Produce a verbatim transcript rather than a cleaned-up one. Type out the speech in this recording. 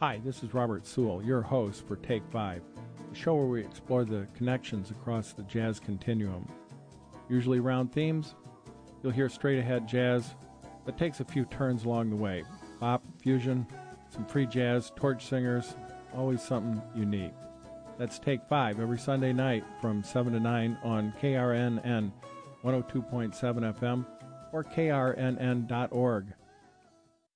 Hi, this is Robert Sewell, your host for Take Five, the show where we explore the connections across the jazz continuum. Usually around themes, you'll hear straight-ahead jazz that takes a few turns along the way. Bop, fusion, some free jazz, torch singers, always something unique. That's Take Five every Sunday night from seven to nine on K R N N one oh two point seven F M or K R N N dot org.